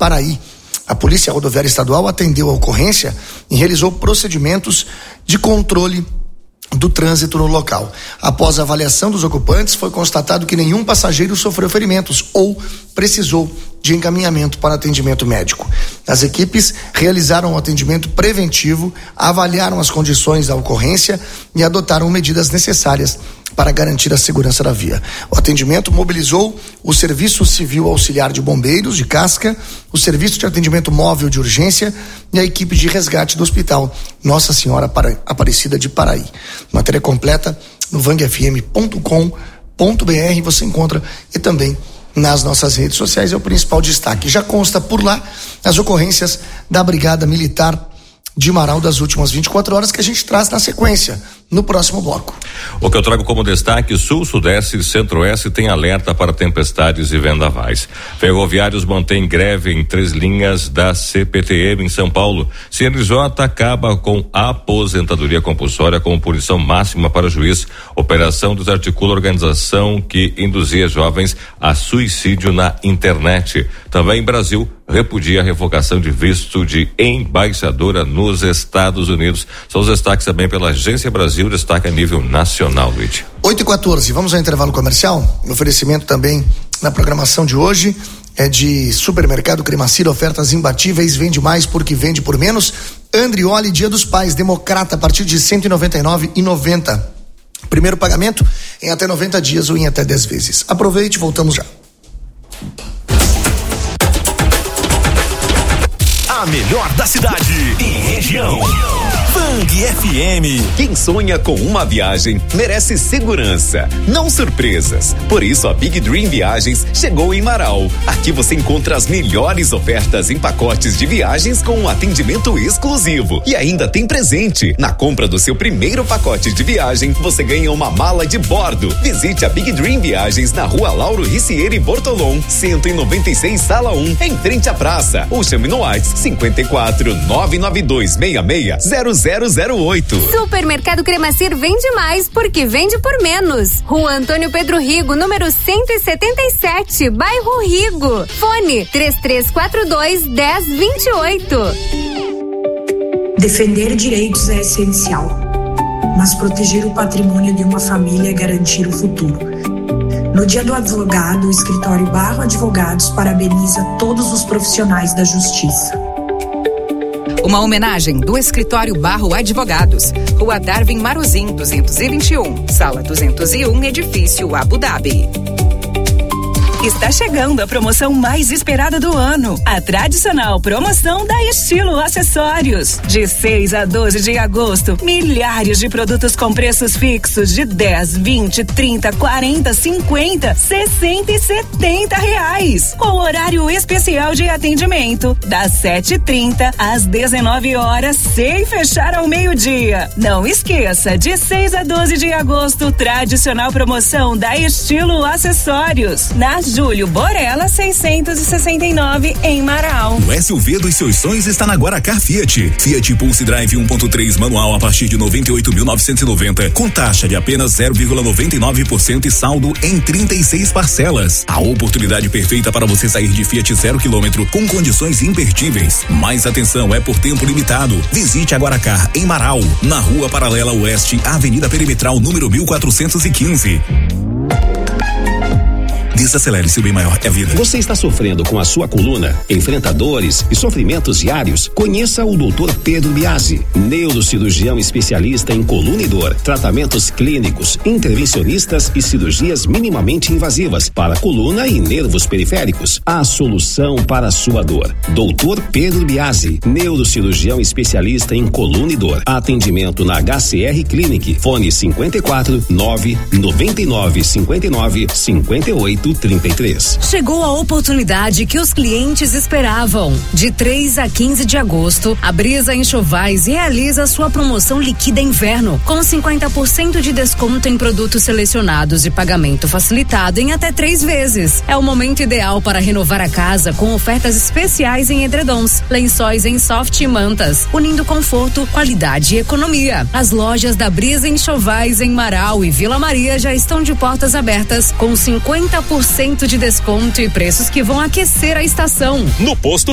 Paraí. A Polícia Rodoviária Estadual atendeu a ocorrência e realizou procedimentos de controle do trânsito no local. Após a avaliação dos ocupantes, foi constatado que nenhum passageiro sofreu ferimentos ou precisou de encaminhamento para atendimento médico. As equipes realizaram um atendimento preventivo, avaliaram as condições da ocorrência e adotaram medidas necessárias para garantir a segurança da via. O atendimento mobilizou o Serviço Civil Auxiliar de Bombeiros de Casca, o Serviço de Atendimento Móvel de Urgência e a equipe de resgate do Hospital Nossa Senhora Aparecida de Paraí. Matéria completa no vangfm.com.br você encontra, e também nas nossas redes sociais, é o principal destaque. Já consta por lá as ocorrências da Brigada Militar de Marau das últimas 24 horas, que a gente traz na sequência, no próximo bloco. O que eu trago como destaque: Sul, Sudeste e Centro-Oeste tem alerta para tempestades e vendavais. Ferroviários mantêm greve em 3 linhas da CPTM em São Paulo. CNJ acaba com a aposentadoria compulsória como punição máxima para juiz. Operação desarticula a organização que induzia jovens a suicídio na internet. Também Brasil repudia a revogação de visto de embaixadora nos Estados Unidos. São os destaques também pela Agência Brasil, destaque a nível nacional, Luiz. 8h14, vamos ao intervalo comercial. Oferecimento também na programação de hoje é de Supermercado Cremacira, ofertas imbatíveis, vende mais porque vende por menos. Andrioli, Dia dos Pais, Democrata, a partir de R$199,90. Primeiro pagamento em até 90 dias ou em até 10 vezes. Aproveite, voltamos já. A melhor da cidade e região. Bang FM. Quem sonha com uma viagem merece segurança, não surpresas. Por isso a Big Dream Viagens chegou em Marau. Aqui você encontra as melhores ofertas em pacotes de viagens com um atendimento exclusivo. E ainda tem presente. Na compra do seu primeiro pacote de viagem, você ganha uma mala de bordo. Visite a Big Dream Viagens na Rua Lauro Ricieri Bortolom, 196, Sala 1, em frente à praça. Ou chame no WhatsApp 54 992 66 0008. Supermercado Cremacir vende mais porque vende por menos. Rua Antônio Pedro Rigo, número 177, bairro Rigo. Fone 3342-1028. Defender direitos é essencial, mas proteger o patrimônio de uma família é garantir o futuro. No Dia do Advogado, o escritório Barro Advogados parabeniza todos os profissionais da justiça. Uma homenagem do escritório Barro Advogados. Rua Darwin Maruzin, 221, Sala 201, Edifício Abu Dhabi. Está chegando a promoção mais esperada do ano. A tradicional promoção da Estilo Acessórios. De 6 a 12 de agosto, milhares de produtos com preços fixos de 10, 20, 30, 40, 50, 60 e 70 reais. Com horário especial de atendimento, das 7h30 às 19 horas, sem fechar ao meio-dia. Não esqueça, de 6 a 12 de agosto, tradicional promoção da Estilo Acessórios. Na Júlio Borella 669 em Marau. O SUV dos seus sonhos está na Guaracar Fiat. Fiat Pulse Drive 1.3 manual a partir de 98.990, com taxa de apenas 0,99% e saldo em 36 parcelas. A oportunidade perfeita para você sair de Fiat 0 km com condições imperdíveis. Mas atenção, é por tempo limitado. Visite a Guaracar em Marau, na Rua Paralela Oeste, Avenida Perimetral número 1415. Desacelere, seu bem maior é a vida. Você está sofrendo com a sua coluna? Enfrenta dores e sofrimentos diários? Conheça o Dr. Pedro Biasi, neurocirurgião especialista em coluna e dor, tratamentos clínicos, intervencionistas e cirurgias minimamente invasivas para coluna e nervos periféricos. A solução para a sua dor. Dr. Pedro Biasi, neurocirurgião especialista em coluna e dor. Atendimento na HCR Clinic. Fone 54 9 99 59 58 33. Chegou a oportunidade que os clientes esperavam. De 3 a 15 de agosto, a Brisa Enxovais realiza sua promoção Liquida Inverno, com 50% de desconto em produtos selecionados e pagamento facilitado em até 3 vezes. É o momento ideal para renovar a casa com ofertas especiais em edredons, lençóis em soft e mantas, unindo conforto, qualidade e economia. As lojas da Brisa Enxovais em Marau e Vila Maria já estão de portas abertas, com 50% de desconto e preços que vão aquecer a estação. No posto